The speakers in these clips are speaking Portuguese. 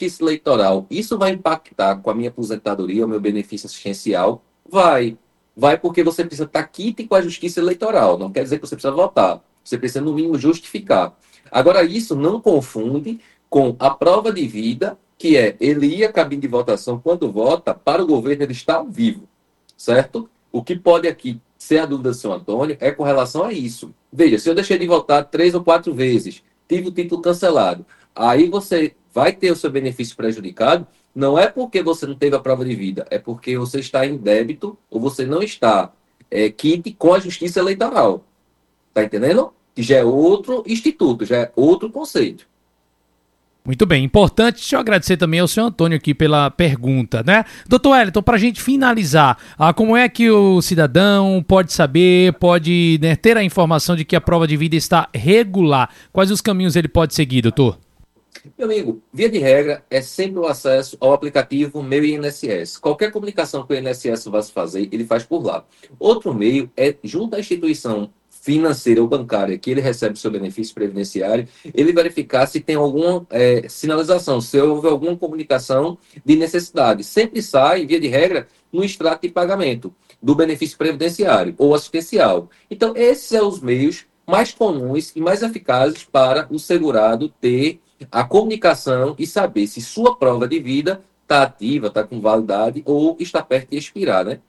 justiça eleitoral, isso vai impactar com a minha aposentadoria, o meu benefício assistencial? Vai. Vai porque você precisa estar quite com a justiça eleitoral. Não quer dizer que você precisa votar. Você precisa, no mínimo, justificar. Agora, isso não confunde com a prova de vida, que é ele ir à cabine de votação quando vota, para o governo ele está ao vivo, certo? O que pode aqui ser a dúvida do senhor Antônio é com relação a isso. Veja, se eu deixei de votar 3 ou 4 vezes, tive o título cancelado, aí você vai ter o seu benefício prejudicado, não é porque você não teve a prova de vida, é porque você está em débito ou você não está quite com a justiça eleitoral. Tá entendendo? Que já é outro instituto, já é outro conceito. Muito bem, importante, deixa eu agradecer também ao senhor Antônio aqui pela pergunta, né? Doutor Wellington, para a gente finalizar, como é que o cidadão pode saber, pode, né, ter a informação de que a prova de vida está regular? Quais os caminhos ele pode seguir, doutor? Meu amigo, via de regra, é sempre o acesso ao aplicativo Meu INSS. Qualquer comunicação que o INSS vá se fazer, ele faz por lá. Outro meio é, junto à instituição financeira ou bancária que ele recebe o seu benefício previdenciário, ele verificar se tem alguma sinalização, se houve alguma comunicação de necessidade. Sempre sai, via de regra, no extrato de pagamento do benefício previdenciário ou assistencial. Então, esses são os meios mais comuns e mais eficazes para o segurado ter a comunicação e saber se sua prova de vida está ativa, está com validade ou está perto de expirar, né?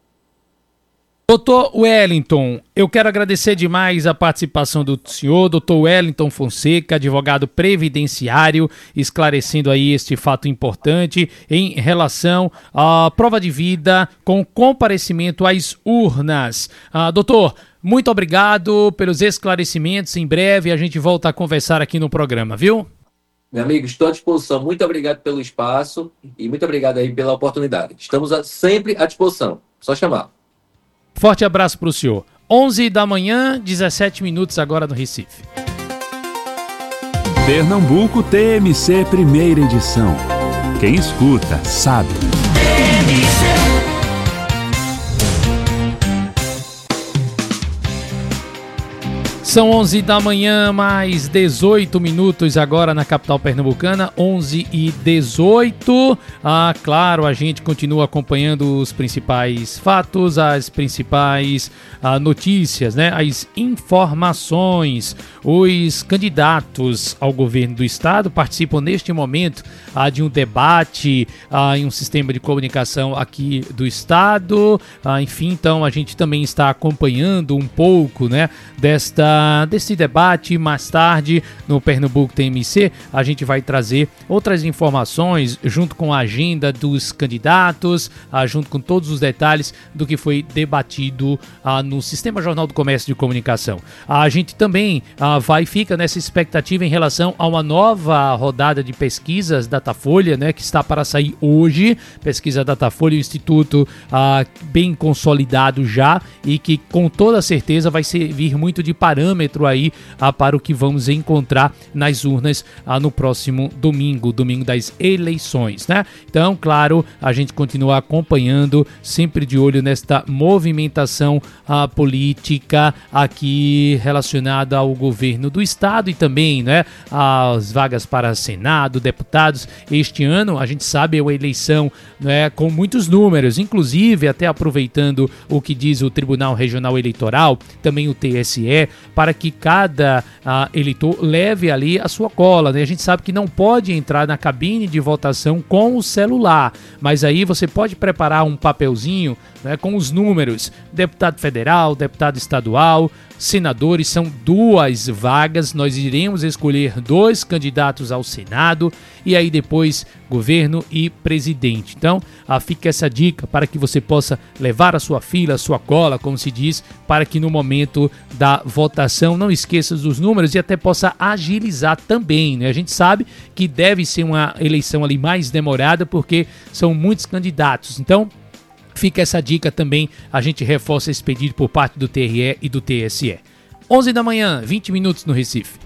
Doutor Wellington, eu quero agradecer demais a participação do senhor, doutor Wellington Fonseca, advogado previdenciário, esclarecendo aí este fato importante em relação à prova de vida com comparecimento às urnas. Doutor, muito obrigado pelos esclarecimentos. Em breve a gente volta a conversar aqui no programa, viu? Meu amigo, estou à disposição. Muito obrigado pelo espaço e muito obrigado aí pela oportunidade. Estamos sempre à disposição. Só chamar. Forte abraço para o senhor. 11 da manhã, 17 minutos agora no Recife. Pernambuco TMC, primeira edição. Quem escuta, sabe. São 11 da manhã, mais 18 minutos agora na capital pernambucana, 11h18. Claro, a gente continua acompanhando os principais fatos, as principais notícias, né? As informações. Os candidatos ao governo do estado participam neste momento de um debate em um sistema de comunicação aqui do estado. Enfim, então a gente também está acompanhando um pouco, né, desse debate. Mais tarde no Pernambuco TMC a gente vai trazer outras informações junto com a agenda dos candidatos, junto com todos os detalhes do que foi debatido no Sistema Jornal do Comércio de Comunicação. A gente também fica nessa expectativa em relação a uma nova rodada de pesquisas Datafolha, né, que está para sair hoje. Pesquisa Datafolha, um instituto bem consolidado já e que com toda certeza vai servir muito de parâmetro aí para o que vamos encontrar nas urnas no próximo domingo das eleições, né? Então, claro, a gente continua acompanhando, sempre de olho nesta movimentação política aqui relacionada ao governo do estado e também, né, as vagas para Senado, deputados. Este ano, a gente sabe, é uma eleição, né, com muitos números, inclusive até aproveitando o que diz o Tribunal Regional Eleitoral, também o TSE, para que cada eleitor leve ali a sua cola, né? A gente sabe que não pode entrar na cabine de votação com o celular, mas aí você pode preparar um papelzinho, né, com os números, deputado federal, deputado estadual, senadores, são 2 vagas, nós iremos escolher 2 candidatos ao Senado e aí depois governo e presidente. Então, fica essa dica para que você possa levar a sua fila, a sua cola, como se diz, para que no momento da votação não esqueça dos números e até possa agilizar também, né? A gente sabe que deve ser uma eleição ali mais demorada porque são muitos candidatos. Então, fica essa dica também, a gente reforça esse pedido por parte do TRE e do TSE. 11 da manhã, 20 minutos no Recife.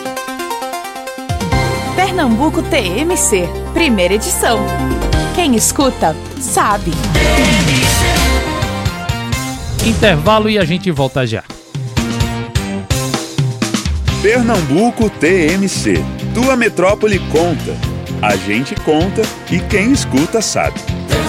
Pernambuco TMC, primeira edição. Quem escuta, sabe. Intervalo e a gente volta já. Pernambuco TMC, tua metrópole conta. A gente conta e quem escuta sabe.